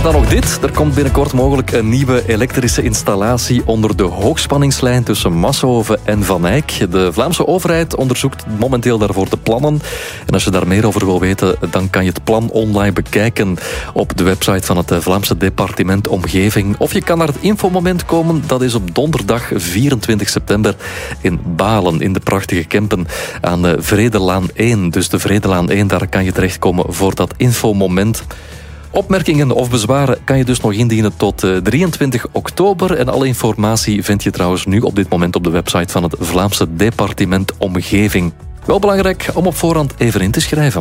dan nog dit. Er komt binnenkort mogelijk een nieuwe elektrische installatie onder de hoogspanningslijn tussen Massenhoven en Van Eyck. De Vlaamse overheid onderzoekt momenteel daarvoor de plannen. En als je daar meer over wil weten, dan kan je het plan online bekijken op de website van het Vlaamse departement Omgeving. Of je kan naar het infomoment komen. Dat is op donderdag 24 september in Balen, in de prachtige Kempen aan de Vredelaan 1. Dus de Vredelaan 1, daar kan je terechtkomen voor dat infomoment. Opmerkingen of bezwaren kan je dus nog indienen tot 23 oktober. En alle informatie vind je trouwens nu op dit moment op de website van het Vlaamse departement Omgeving. Wel belangrijk om op voorhand even in te schrijven.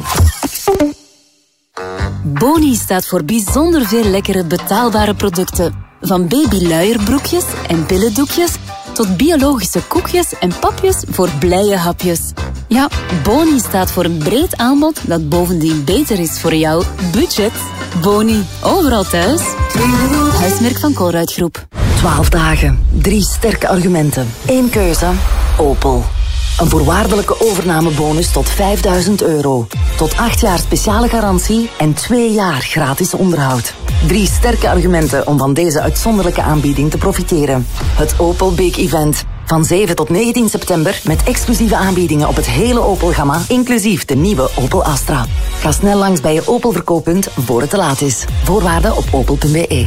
Boni staat voor bijzonder veel lekkere betaalbare producten. Van babyluierbroekjes en pillendoekjes tot biologische koekjes en papjes voor blije hapjes. Ja, Boni staat voor een breed aanbod dat bovendien beter is voor jouw budget. Boni, overal thuis. Huismerk van Colruyt Groep. 12 dagen, 3 sterke argumenten, 1 keuze, Opel. Een voorwaardelijke overnamebonus tot €5.000. Tot 8 jaar speciale garantie en 2 jaar gratis onderhoud. 3 sterke argumenten om van deze uitzonderlijke aanbieding te profiteren. Het Opel Big Event. Van 7 tot 19 september met exclusieve aanbiedingen op het hele Opel-gamma, inclusief de nieuwe Opel Astra. Ga snel langs bij je Opel-verkooppunt voor het te laat is. Voorwaarden op opel.be.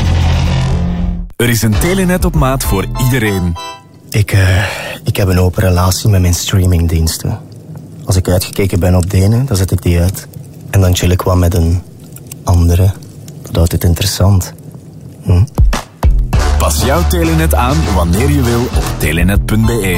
Er is een Telenet op maat voor iedereen. Ik heb een open relatie met mijn streamingdiensten. Als ik uitgekeken ben op de ene, dan zet ik die uit. En dan chill ik wat met een andere. Dat houdt het interessant. Pas jouw Telenet aan wanneer je wil op telenet.be.